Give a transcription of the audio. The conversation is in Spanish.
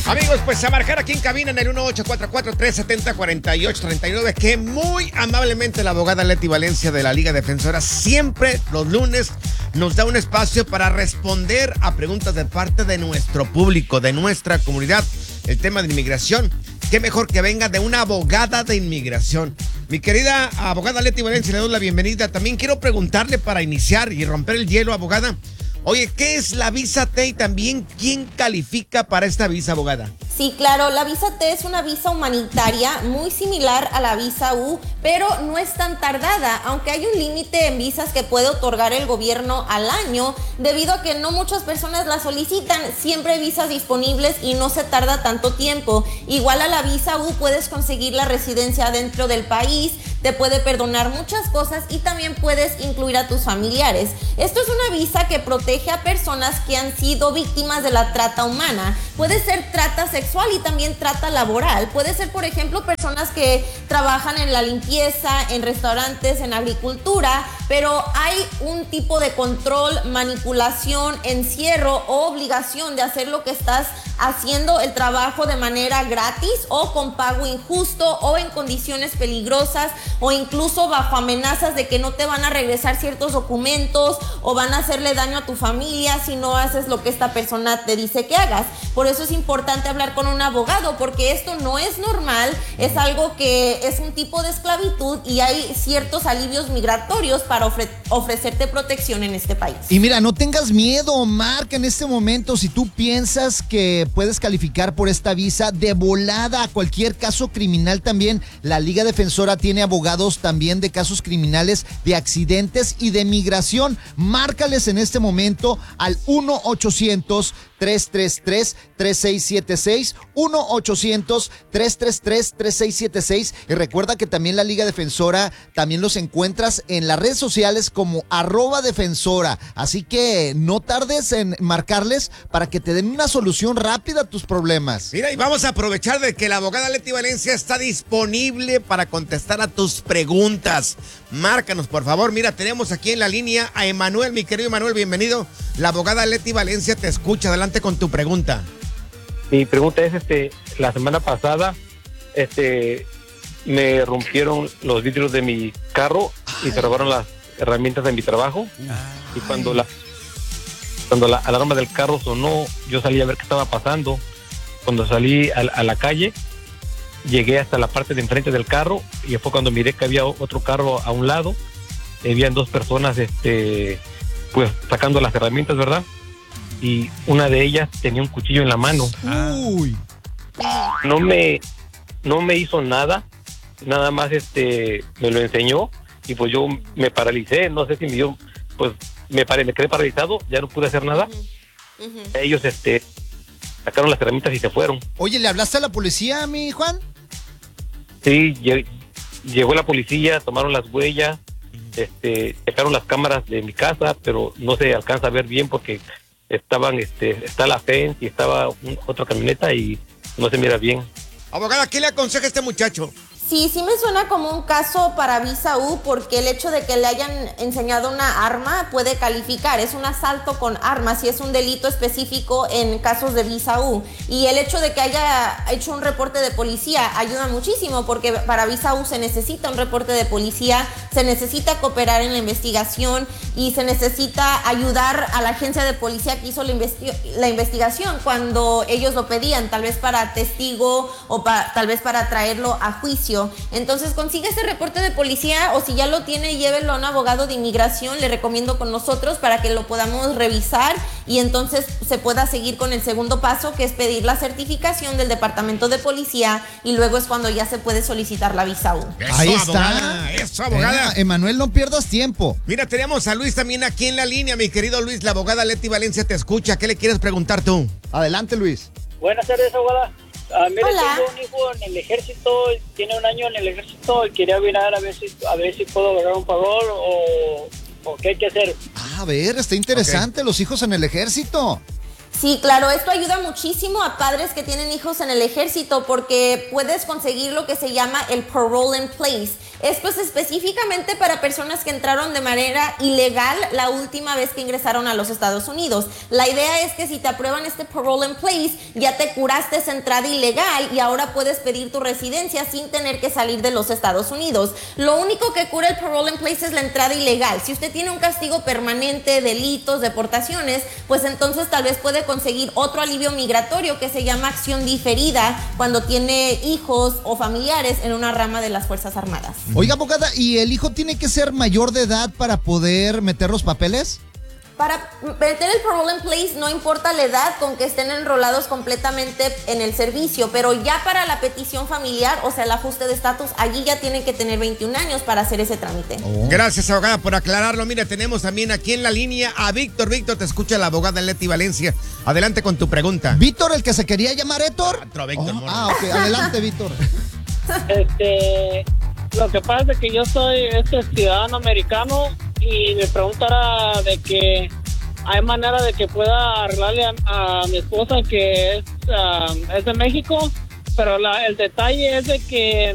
Amigos, pues a marcar aquí en cabina en el 1844-370-4839, que muy amablemente la abogada Leti Valencia de la Liga Defensora siempre los lunes nos da un espacio para responder a preguntas de parte de nuestro público, de nuestra comunidad. El tema de inmigración, qué mejor que venga de una abogada de inmigración. Mi querida abogada Leti Valencia, le doy la bienvenida. También quiero preguntarle para iniciar y romper el hielo, abogada. Oye, ¿qué es la visa T y también quién califica para esta visa, abogada? Sí, claro, la visa T es una visa humanitaria muy similar a la visa U, pero no es tan tardada, aunque hay un límite en visas que puede otorgar el gobierno al año, debido a que no muchas personas la solicitan. Siempre hay visas disponibles y no se tarda tanto tiempo. Igual a la visa U puedes conseguir la residencia dentro del país, te puede perdonar muchas cosas y también puedes incluir a tus familiares. Esto es una visa que protege a personas que han sido víctimas de la trata humana. Puede ser trata sexual y también trata laboral. Puede ser, por ejemplo, personas que trabajan en la limpieza, en restaurantes, en agricultura, pero hay un tipo de control, manipulación, encierro o obligación de hacer lo que estás haciendo el trabajo de manera gratis o con pago injusto o en condiciones peligrosas o incluso bajo amenazas de que no te van a regresar ciertos documentos o van a hacerle daño a tu familia si no haces lo que esta persona te dice que hagas. Por eso es importante hablar con un abogado, porque esto no es normal, es algo que es un tipo de esclavitud y hay ciertos alivios migratorios para ofrecerte protección en este país. Y mira, no tengas miedo, marca en este momento si tú piensas que puedes calificar por esta visa de volada a cualquier caso criminal. También la Liga Defensora tiene abogados también de casos criminales, de accidentes y de migración. Márcales en este momento al 1-800-333-3676, 1-800-333-3676. Y recuerda que también la Liga Defensora también los encuentras en las redes sociales como @defensora. Así que no tardes en marcarles para que te den una solución rápida a tus problemas. Mira, y vamos a aprovechar de que la abogada Leti Valencia está disponible para contestar a tus preguntas. Márcanos, por favor. Mira, tenemos aquí en la línea a Emanuel. Mi querido Emanuel, bienvenido. La abogada Leti Valencia te escucha. Adelante con tu pregunta. Mi pregunta es, la semana pasada, me rompieron los vidrios de mi carro y se robaron las herramientas de mi trabajo. Y cuando la alarma del carro sonó, yo salí a ver qué estaba pasando. Cuando salí a la calle, llegué hasta la parte de enfrente del carro y fue cuando miré que había otro carro a un lado. Habían dos personas, pues sacando las herramientas, ¿verdad? Y una de ellas tenía un cuchillo en la mano. Uy. No me hizo nada, nada más me lo enseñó y pues yo me paralicé, no sé si me dio, pues me quedé paralizado, ya no pude hacer nada. Ellos sacaron las herramientas y se fueron. Oye, ¿le hablaste a la policía, mi Juan? Sí, llegó la policía, tomaron las huellas, sacaron las cámaras de mi casa, pero no se alcanza a ver bien porque está la fence y estaba otra camioneta y no se mira bien. Abogada, ¿qué le aconseja a este muchacho? Sí me suena como un caso para visa U, porque el hecho de que le hayan enseñado una arma puede calificar. Es un asalto con armas y es un delito específico en casos de visa U. Y el hecho de que haya hecho un reporte de policía ayuda muchísimo, porque para visa U se necesita un reporte de policía, se necesita cooperar en la investigación y se necesita ayudar a la agencia de policía que hizo la investigación cuando ellos lo pedían, tal vez para testigo o tal vez para traerlo a juicio. Entonces consigue ese reporte de policía, o si ya lo tiene, llévelo a un abogado de inmigración. Le recomiendo con nosotros para que lo podamos revisar y entonces se pueda seguir con el segundo paso, que es pedir la certificación del departamento de policía, y luego es cuando ya se puede solicitar la visa U. Ahí está. Abogada, eso, abogada. Emanuel, no pierdas tiempo. Mira, tenemos a Luis también aquí en la línea. Mi querido Luis, la abogada Leti Valencia te escucha. ¿Qué le quieres preguntar tú? Adelante, Luis. Buenas tardes, abogada. Mira, Hola. tengo un hijo en el ejército, tiene 1 año en el ejército y quería mirar a ver si puedo agarrar un parol o qué hay que hacer. A ver, está interesante, los hijos en el ejército. Sí, claro, esto ayuda muchísimo a padres que tienen hijos en el ejército, porque puedes conseguir lo que se llama el parole in place. Es pues específicamente para personas que entraron de manera ilegal la última vez que ingresaron a los Estados Unidos. La idea es que si te aprueban este parole in place, ya te curaste esa entrada ilegal y ahora puedes pedir tu residencia sin tener que salir de los Estados Unidos. Lo único que cura el parole in place es la entrada ilegal. Si usted tiene un castigo permanente, delitos, deportaciones, pues entonces tal vez puede conseguir otro alivio migratorio que se llama acción diferida cuando tiene hijos o familiares en una rama de las Fuerzas Armadas. Oiga, abogada, ¿y el hijo tiene que ser mayor de edad para poder meter los papeles? Para meter el parole in place no importa la edad con que estén enrolados completamente en el servicio, pero ya para la petición familiar, o sea, el ajuste de estatus, allí ya tienen que tener 21 años para hacer ese trámite. Gracias, abogada, por aclararlo. Mira, tenemos también aquí en la línea a Víctor. Víctor, te escucha la abogada Leti Valencia. Adelante con tu pregunta. ¿Víctor, el que se quería llamar Héctor? Otro Víctor, Ok, adelante, Víctor. Lo que pasa es que yo soy ciudadano americano y mi pregunta era de que hay manera de que pueda arreglarle a mi esposa que es de México, pero el detalle es de que